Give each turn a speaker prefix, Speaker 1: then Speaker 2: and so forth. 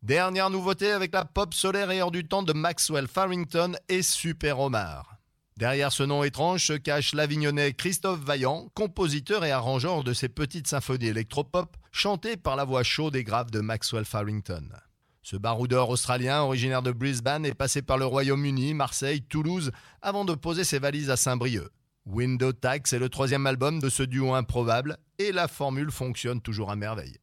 Speaker 1: Dernière nouveauté avec la pop solaire et hors du temps de Maxwell Farrington et Super Omar. Derrière ce nom étrange se cache l'Avignonnais Christophe Vaillant, compositeur et arrangeur de ces petites symphonies électropop chantées par la voix chaude et grave de Maxwell Farrington. Ce baroudeur australien, originaire de Brisbane, est passé par le Royaume-Uni, Marseille, Toulouse, avant de poser ses valises à Saint-Brieuc. Window Tax est le troisième album de ce duo improbable et la formule fonctionne toujours à merveille.